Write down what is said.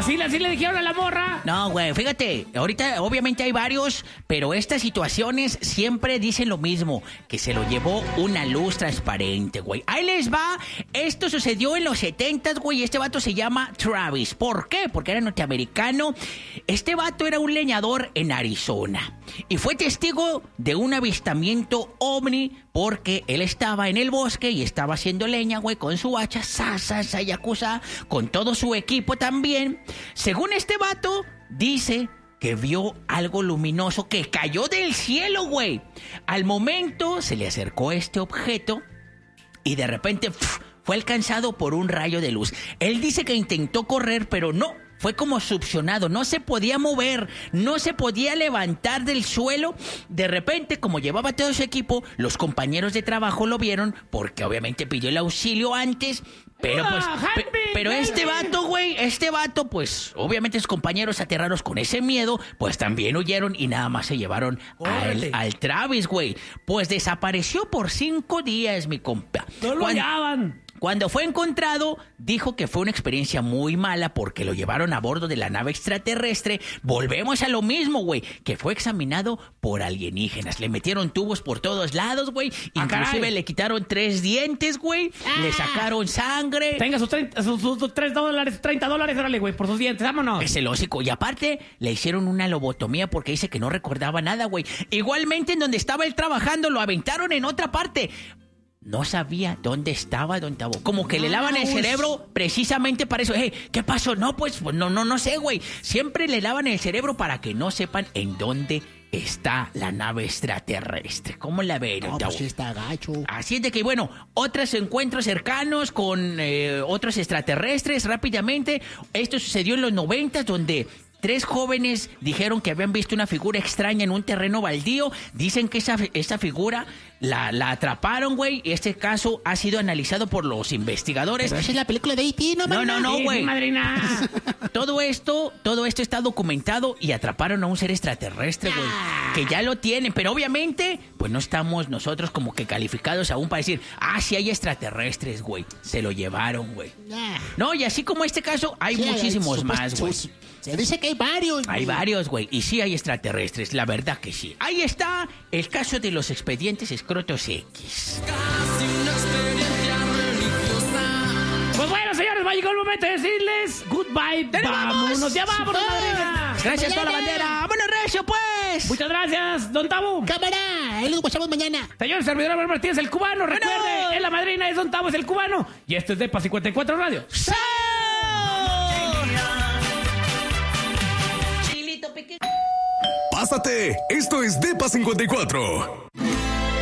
¿Así le dijeron a la morra? No, güey, fíjate, ahorita obviamente hay varios, pero estas situaciones siempre dicen lo mismo, que se lo llevó una luz transparente, güey. Ahí les va, esto sucedió en los 70s, güey, este vato se llama Travis. ¿Por qué? Porque era norteamericano. Este vato era un leñador en Arizona y fue testigo de un avistamiento ovni porque él estaba en el bosque y estaba haciendo leña, güey, con su hacha, yakuza, con todo su equipo también. Según este vato, dice que vio algo luminoso que cayó del cielo, güey. Al momento se le acercó este objeto y de repente fue alcanzado por un rayo de luz. Él dice que intentó correr, pero no. Fue como succionado, no se podía mover, no se podía levantar del suelo. De repente, como llevaba todo su equipo, los compañeros de trabajo lo vieron porque obviamente pidió el auxilio antes. Pero pues, pero este vato, pues, obviamente sus compañeros aterrados con ese miedo, pues también huyeron y nada más se llevaron al Travis, güey. Pues desapareció por 5 días, mi compa. No lo hallaban. Cuando fue encontrado, dijo que fue una experiencia muy mala porque lo llevaron a bordo de la nave extraterrestre. Volvemos a lo mismo, güey, que fue examinado por alienígenas. Le metieron tubos por todos lados, güey. Inclusive le quitaron 3 dientes, güey. Le sacaron sangre. Tenga sus $30, órale, güey, por sus dientes, vámonos. Es el hocico. Y aparte, le hicieron una lobotomía porque dice que no recordaba nada, güey. Igualmente, en donde estaba él trabajando, lo aventaron en otra parte. No sabía dónde estaba Don Tabo. Como que le lavan el cerebro precisamente para eso. ¿Qué pasó? No, pues no sé, güey. Siempre le lavan el cerebro para que no sepan en dónde está la nave extraterrestre. ¿Cómo la ven, Don Tabo? Pues está gacho. Así es de que, bueno, otros encuentros cercanos con otros extraterrestres rápidamente. Esto sucedió en los 90, donde 3 jóvenes dijeron que habían visto una figura extraña en un terreno baldío. Dicen que esa figura la atraparon, güey. Este caso ha sido analizado por los investigadores. Pero esa es la película de E.T., ¿no, madrina? No, güey. Sí, madrina. Todo esto está documentado y atraparon a un ser extraterrestre, güey. Que ya lo tienen, pero obviamente, pues no estamos nosotros como que calificados aún para decir, sí hay extraterrestres, güey. Se lo llevaron, güey. No, y así como este caso, hay muchísimos más, güey. Se dice que hay varios, güey. Hay varios, güey. Y sí hay extraterrestres, la verdad que sí. Ahí está el caso de los expedientes Escrotos X. Pues bueno, señores, va a llegar el momento de decirles goodbye. Vámonos, ya vámonos, madrina. Gracias a toda la bandera. ¡Vámonos, recio, pues! Muchas gracias, Don Tabo. Cámara, ahí los guachamos mañana. Señor servidor Albert Martínez, el cubano. Recuerde, es la madrina, es Don Tabo, es el cubano. Y esto es Depa 54 Radio. ¡Sí! Pásate, esto es Depa 54.